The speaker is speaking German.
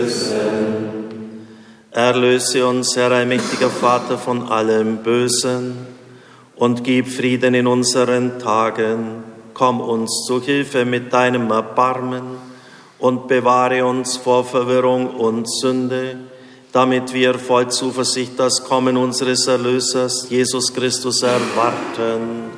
Erlöse uns, Herr, allmächtiger Vater, von allem Bösen und gib Frieden in unseren Tagen. Komm uns zu Hilfe mit deinem Erbarmen und bewahre uns vor Verwirrung und Sünde, damit wir voll Zuversicht das Kommen unseres Erlösers, Jesus Christus, erwarten.